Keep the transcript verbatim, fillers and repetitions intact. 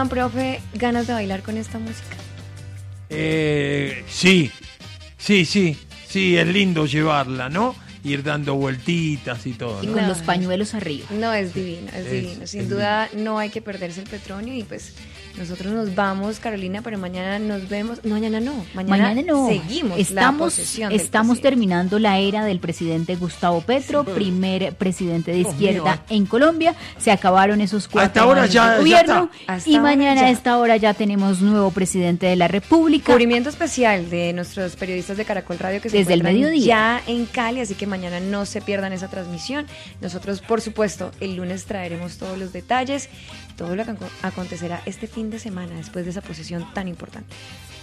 Esteban, profe, ganas de bailar con esta música? Eh, sí, sí, sí, sí, es lindo llevarla, ¿no? Ir dando vueltitas y todo, Y ¿no? con No, los pañuelos arriba. No, es divino, es, Es- divino. Sin es duda no hay que perderse el Petronio y pues nosotros nos vamos, Carolina, pero mañana nos vemos. No, mañana no. Mañana, Mañana no. seguimos la Estamos, posesión del estamos presidente. terminando la era del presidente Gustavo Petro, primer presidente de Dios izquierda mío, en Colombia. Se acabaron esos cuatro Hasta ahora años ya- de ya gobierno está. Hasta y ahora mañana ya. a esta hora ya tenemos nuevo presidente de la República. Cubrimiento especial de nuestros periodistas de Caracol Radio que se Desde el encuentran mediodía. ya en Cali, así que mañana no se pierdan esa transmisión. Nosotros, por supuesto, el lunes traeremos todos los detalles, todo lo que acontecerá este fin de semana después de esa posesión tan importante.